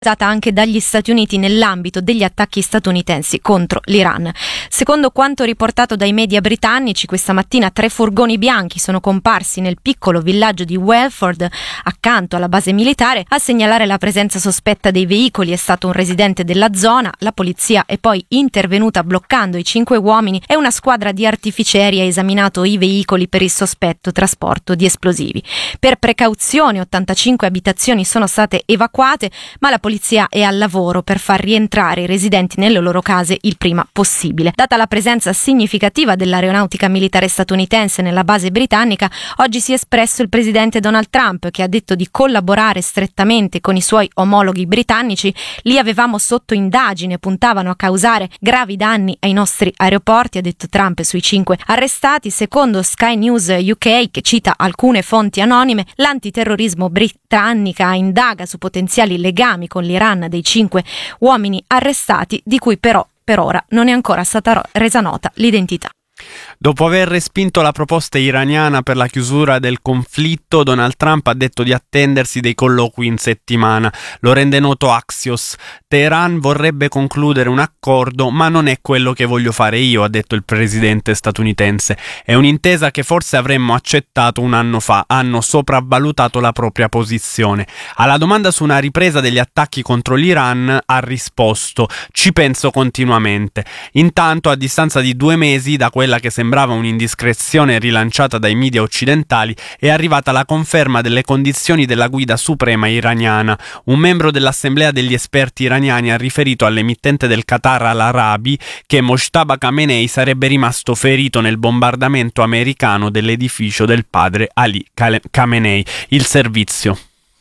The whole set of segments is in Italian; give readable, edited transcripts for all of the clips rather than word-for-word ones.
usata anche dagli Stati Uniti nell'ambito degli attacchi statunitensi contro l'Iran. Secondo quanto riportato dai media britannici, questa mattina 3 furgoni bianchi sono comparsi nel piccolo villaggio di Welford, accanto alla base militare. A segnalare la presenza sospetta dei veicoli è stato un residente della zona. La polizia è poi intervenuta bloccando i 5 uomini e una squadra di artificieri ha esaminato i veicoli per il sospetto trasporto di esplosivi. Per precauzione 85 abitazioni sono state evacuate, ma la polizia è al lavoro per far rientrare i residenti nelle loro case il prima possibile. Data la presenza significativa dell'aeronautica militare statunitense nella base britannica, oggi si è espresso il presidente Donald Trump, che ha detto di collaborare strettamente con i suoi omologhi britannici. Li avevamo sotto indagine, puntavano a causare gravi danni ai nostri aeroporti, ha detto Trump sui 5 arrestati. Secondo Sky News UK, che cita alcune fonti anonime, l'antiterrorismo britannica indaga su potenziali legami con l'Iran dei 5 uomini arrestati, di cui però per ora non è ancora stata resa nota l'identità. Dopo aver respinto la proposta iraniana per la chiusura del conflitto, Donald Trump ha detto di attendersi dei colloqui in settimana. Lo rende noto Axios. Teheran vorrebbe concludere un accordo, ma non è quello che voglio fare io, ha detto il presidente statunitense. È un'intesa che forse avremmo accettato un anno fa. Hanno sopravvalutato la propria posizione. Alla domanda su una ripresa degli attacchi contro l'Iran ha risposto: ci penso continuamente. Intanto, a distanza di 2 mesi da quella che sembrava un'indiscrezione rilanciata dai media occidentali, è arrivata la conferma delle condizioni della guida suprema iraniana. Un membro dell'assemblea degli esperti iraniani ha riferito all'emittente del Qatar Al-Arabi che Mojtaba Khamenei sarebbe rimasto ferito nel bombardamento americano dell'edificio del padre Ali Khamenei. Il servizio.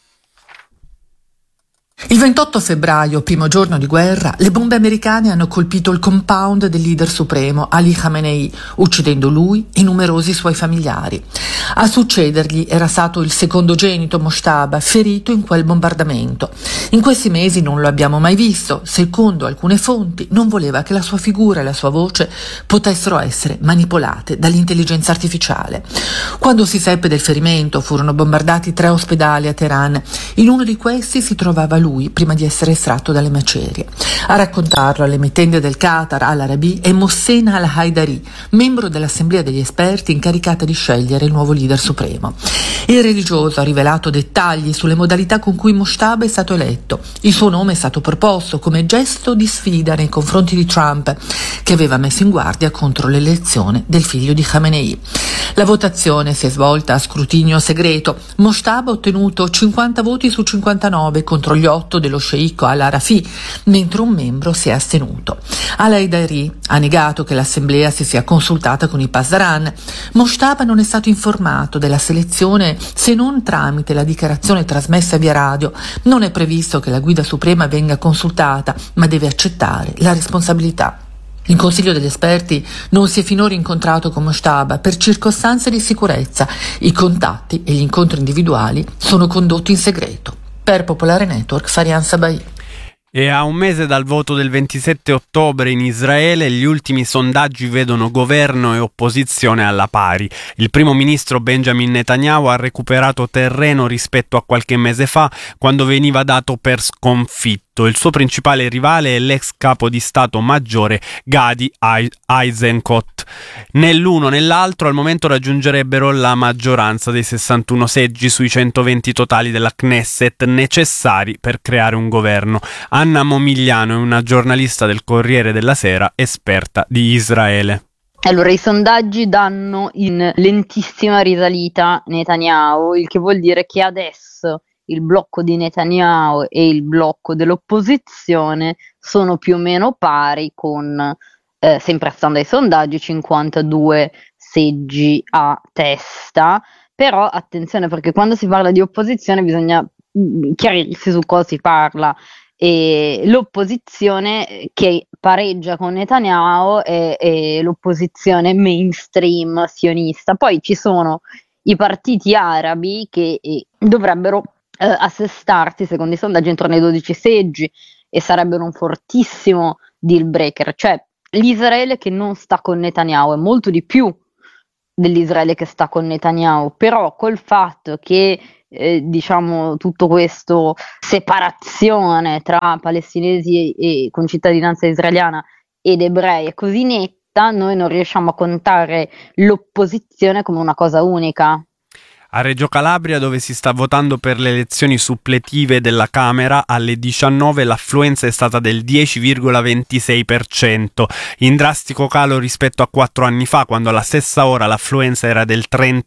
Il 28 febbraio, primo giorno di guerra, le bombe americane hanno colpito il compound del leader supremo Ali Khamenei, uccidendo lui e numerosi suoi familiari. A succedergli era stato il secondogenito Mojtaba, ferito in quel bombardamento. In questi mesi non lo abbiamo mai visto. Secondo alcune fonti, non voleva che la sua figura e la sua voce potessero essere manipolate dall'intelligenza artificiale. Quando si seppe del ferimento, furono bombardati 3 ospedali a Teheran. In uno di questi si trovava lui prima di essere estratto dalle macerie. A raccontarlo all'emittente del Qatar Al-Arabi è Mohsen Al-Haidari, membro dell'assemblea degli esperti incaricata di scegliere il nuovo leader supremo. Il religioso ha rivelato dettagli sulle modalità con cui Mojtaba è stato eletto. Il suo nome è stato proposto come gesto di sfida nei confronti di Trump, che aveva messo in guardia contro l'elezione del figlio di Khamenei. La votazione si è svolta a scrutinio segreto. Mojtaba ha ottenuto 50 voti su 59 contro gli 8 dello sceicco Al-Arafi, mentre un membro si è astenuto. Al-Haidari ha negato che l'assemblea si sia consultata con i Pasdaran. Mojtaba non è stato informato della selezione se non tramite la dichiarazione trasmessa via radio. Non è previsto che la guida suprema venga consultata, ma deve accettare la responsabilità. Il Consiglio degli esperti non si è finora incontrato con Mojtaba per circostanze di sicurezza. I contatti e gli incontri individuali sono condotti in segreto. Per Popolare Network, Farian Sabai. E a un mese dal voto del 27 ottobre in Israele, gli ultimi sondaggi vedono governo e opposizione alla pari. Il primo ministro Benjamin Netanyahu ha recuperato terreno rispetto a qualche mese fa, quando veniva dato per sconfitto. Il suo principale rivale è l'ex capo di Stato maggiore Gadi Eisenkot. Né l'uno né l'altro al momento raggiungerebbero la maggioranza dei 61 seggi sui 120 totali della Knesset necessari per creare un governo. Anna Momigliano è una giornalista del Corriere della Sera, esperta di Israele. Allora, i sondaggi danno in lentissima risalita Netanyahu, il che vuol dire che adesso il blocco di Netanyahu e il blocco dell'opposizione sono più o meno pari con, sempre stando ai sondaggi, 52 seggi a testa. Però attenzione, perché quando si parla di opposizione bisogna chiarirsi su cosa si parla. E l'opposizione che pareggia con Netanyahu è l'opposizione mainstream sionista. Poi ci sono i partiti arabi che dovrebbero assestarsi, secondo i sondaggi, intorno ai 12 seggi e sarebbero un fortissimo deal breaker. Cioè, l'Israele che non sta con Netanyahu è molto di più dell'Israele che sta con Netanyahu, però col fatto che diciamo tutto questo separazione tra palestinesi e con cittadinanza israeliana ed ebrei è così netta, noi non riusciamo a contare l'opposizione come una cosa unica. A Reggio Calabria, dove si sta votando per le elezioni suppletive della Camera, alle 19 l'affluenza è stata del 10,26%, in drastico calo rispetto a 4 anni fa, quando alla stessa ora l'affluenza era del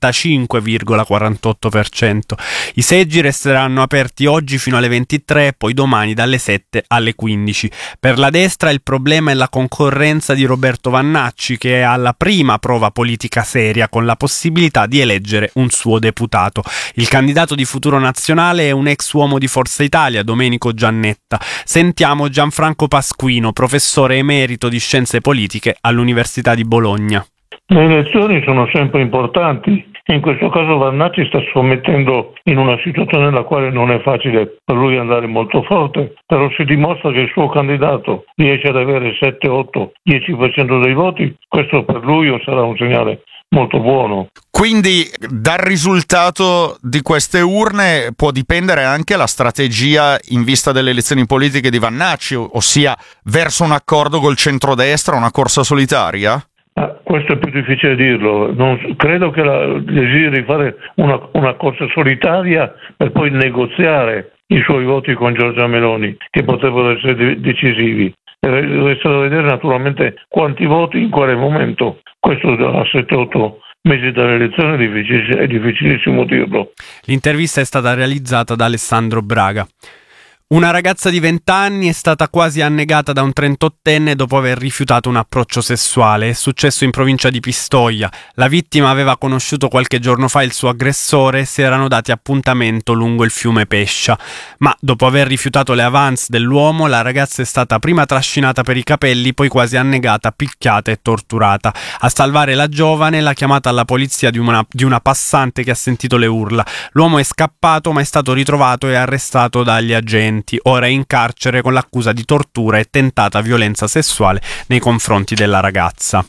35,48%. I seggi resteranno aperti oggi fino alle 23 e poi domani dalle 7 alle 15. Per la destra il problema è la concorrenza di Roberto Vannacci, che è alla prima prova politica seria, con la possibilità di eleggere un suo deputato. Il candidato di Futuro Nazionale è un ex uomo di Forza Italia, Domenico Giannetta. Sentiamo Gianfranco Pasquino, professore emerito di Scienze Politiche all'Università di Bologna. Le elezioni sono sempre importanti. In questo caso Vannacci sta scommettendo in una situazione nella quale non è facile per lui andare molto forte, però se dimostra che il suo candidato riesce ad avere 7, 8, 10% dei voti, questo per lui sarà un segnale molto buono. Quindi dal risultato di queste urne può dipendere anche la strategia in vista delle elezioni politiche di Vannacci, ossia verso un accordo col centrodestra, una corsa solitaria? Questo è più difficile dirlo. Non credo che desideri fare una corsa solitaria per poi negoziare i suoi voti con Giorgia Meloni, che potrebbero essere decisivi. Resta da vedere naturalmente quanti voti in quale momento. Questo a 7-8 mesi dalle elezioni è difficilissimo dirlo. L'intervista è stata realizzata da Alessandro Braga. Una ragazza di 20 anni è stata quasi annegata da un 38enne dopo aver rifiutato un approccio sessuale. È successo in provincia di Pistoia. La vittima aveva conosciuto qualche giorno fa il suo aggressore e si erano dati appuntamento lungo il fiume Pescia. Ma dopo aver rifiutato le avance dell'uomo, la ragazza è stata prima trascinata per i capelli, poi quasi annegata, picchiata e torturata. A salvare la giovane l'ha chiamata alla polizia di una passante che ha sentito le urla. L'uomo è scappato, ma è stato ritrovato e arrestato dagli agenti. Ora è in carcere con l'accusa di tortura e tentata violenza sessuale nei confronti della ragazza.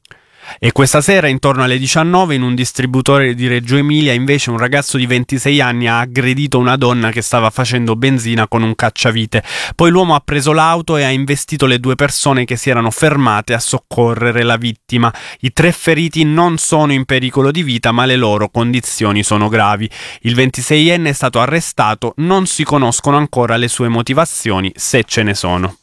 E questa sera, intorno alle 19, in un distributore di Reggio Emilia, invece un ragazzo di 26 anni ha aggredito una donna che stava facendo benzina con un cacciavite. Poi l'uomo ha preso l'auto e ha investito le 2 persone che si erano fermate a soccorrere la vittima. I 3 feriti non sono in pericolo di vita, ma le loro condizioni sono gravi. Il 26enne è stato arrestato, non si conoscono ancora le sue motivazioni, se ce ne sono.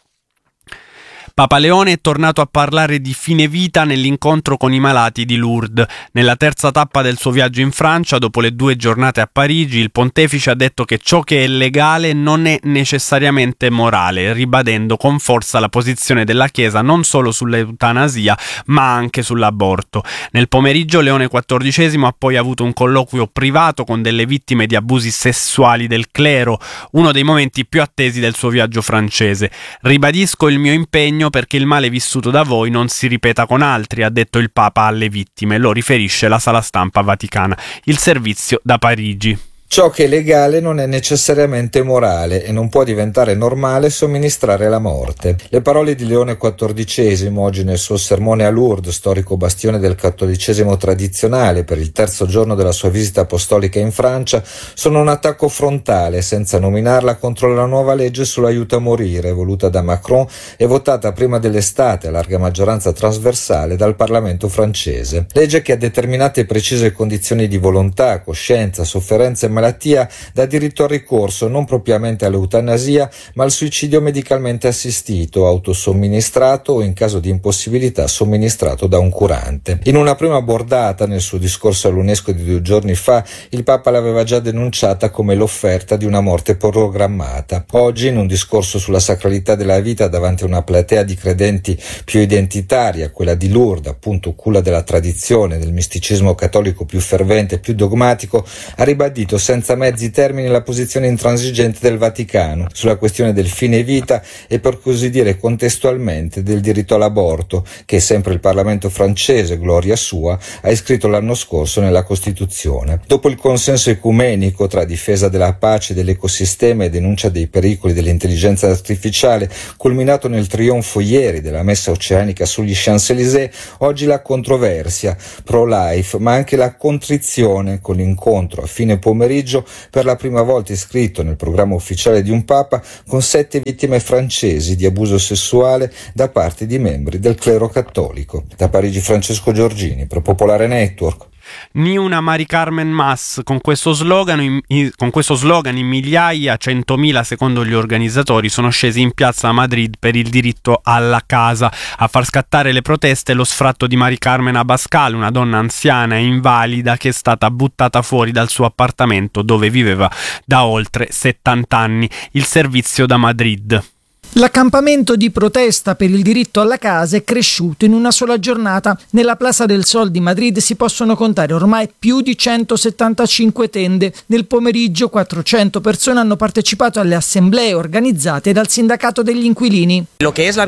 Papa Leone è tornato a parlare di fine vita nell'incontro con i malati di Lourdes. Nella terza tappa del suo viaggio in Francia, dopo le 2 giornate a Parigi, il pontefice ha detto che ciò che è legale non è necessariamente morale, ribadendo con forza la posizione della Chiesa non solo sull'eutanasia, ma anche sull'aborto. Nel pomeriggio Leone XIV ha poi avuto un colloquio privato con delle vittime di abusi sessuali del clero, uno dei momenti più attesi del suo viaggio francese. Ribadisco il mio impegno perché il male vissuto da voi non si ripeta con altri, ha detto il Papa alle vittime, lo riferisce la sala stampa vaticana. Il servizio da Parigi. Ciò che è legale non è necessariamente morale e non può diventare normale somministrare la morte. Le parole di Leone XIV, oggi nel suo sermone a Lourdes, storico bastione del cattolicesimo tradizionale, per il 3° giorno della sua visita apostolica in Francia, sono un attacco frontale, senza nominarla, contro la nuova legge sull'aiuto a morire, voluta da Macron e votata prima dell'estate a larga maggioranza trasversale dal Parlamento francese. Legge che ha determinate precise condizioni di volontà, coscienza, sofferenza e malattia dà diritto al ricorso non propriamente all'eutanasia, ma al suicidio medicalmente assistito, autosomministrato o in caso di impossibilità somministrato da un curante. In una prima bordata nel suo discorso all'UNESCO di 2 giorni fa, il Papa l'aveva già denunciata come l'offerta di una morte programmata. Oggi, in un discorso sulla sacralità della vita davanti a una platea di credenti più identitaria, quella di Lourdes, appunto culla della tradizione, del misticismo cattolico più fervente e più dogmatico, ha ribadito senza mezzi termini la posizione intransigente del Vaticano sulla questione del fine vita e, per così dire contestualmente, del diritto all'aborto, che sempre il Parlamento francese, gloria sua, ha iscritto l'anno scorso nella Costituzione. Dopo il consenso ecumenico tra difesa della pace e dell'ecosistema e denuncia dei pericoli dell'intelligenza artificiale, culminato nel trionfo ieri della messa oceanica sugli Champs-Élysées, oggi la controversia pro-life, ma anche la contrizione con l'incontro a fine pomeriggio pomeriggio, per la prima volta iscritto nel programma ufficiale di un papa, con 7 vittime francesi di abuso sessuale da parte di membri del clero cattolico. Da Parigi Francesco Giorgini per Popolare Network. Ni una Mari Carmen Mas. Con questo slogan in migliaia, 100.000 secondo gli organizzatori, sono scesi in piazza a Madrid per il diritto alla casa. A far scattare le proteste lo sfratto di Mari Carmen Abascal, una donna anziana e invalida che è stata buttata fuori dal suo appartamento dove viveva da oltre 70 anni. Il servizio da Madrid. L'accampamento di protesta per il diritto alla casa è cresciuto in una sola giornata. Nella Plaza del Sol di Madrid si possono contare ormai più di 175 tende. Nel pomeriggio 400 persone hanno partecipato alle assemblee organizzate dal sindacato degli inquilini. La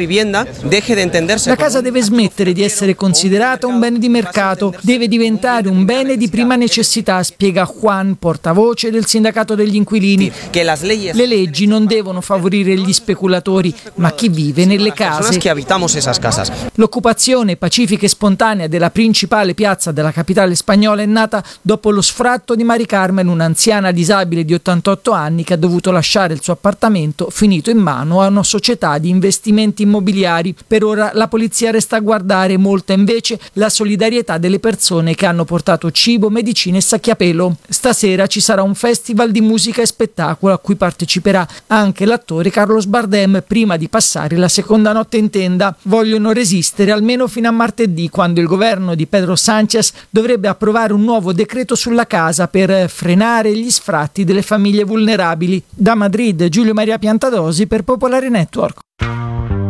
casa deve smettere di essere considerata un bene di mercato, deve diventare un bene di prima necessità, spiega Juan, portavoce del sindacato degli inquilini. Le leggi non devono favorire gli speculatori, ma chi vive nelle case. L'occupazione pacifica e spontanea della principale piazza della capitale spagnola è nata dopo lo sfratto di Mari Carmen, un'anziana disabile di 88 anni che ha dovuto lasciare il suo appartamento finito in mano a una società di investimenti immobiliari. Per ora la polizia resta a guardare, molta invece la solidarietà delle persone che hanno portato cibo, medicine e sacchi a pelo. Stasera ci sarà un festival di musica e spettacolo a cui parteciperà anche l'attore Carlos Bardem prima di passare la seconda notte in tenda. Vogliono resistere almeno fino a martedì, quando il governo di Pedro Sánchez dovrebbe approvare un nuovo decreto sulla casa per frenare gli sfratti delle famiglie vulnerabili. Da Madrid, Giulio Maria Piantadosi per Popolare Network.